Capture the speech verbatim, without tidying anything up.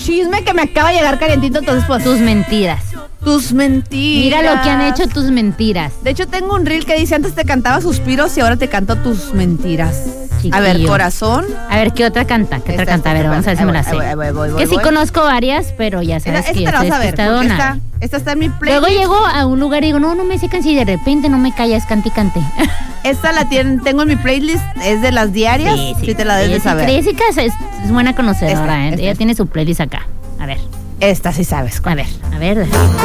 chisme que me acaba de llegar calientito, entonces pues... Tus mentiras. Tus mentiras. Mira lo que han hecho tus mentiras. De hecho, tengo un reel que dice, antes te cantaba suspiros y ahora te canto tus mentiras. Chiquillo. A ver, corazón. A ver, ¿qué otra canta? ¿Qué otra Esta, canta? A ver, esta, vamos a ver si me la sé. voy, voy, voy, voy, que sí voy. conozco varias, pero ya sabes esta, que esta yo la soy vas a ver, porque despistadona. esta, esta está en mi playlist. Luego llego a un lugar y digo, no, no me sé canción y de repente no me callas, cante y cante. Esta la tienen, tengo en mi playlist, es de las diarias, sí, sí, sí te la debes de saber. Jessica es, es buena conocedora, esta, ¿eh? esta, Ella esta. tiene su playlist acá. A ver. Esta sí sabes. A ver, a ver.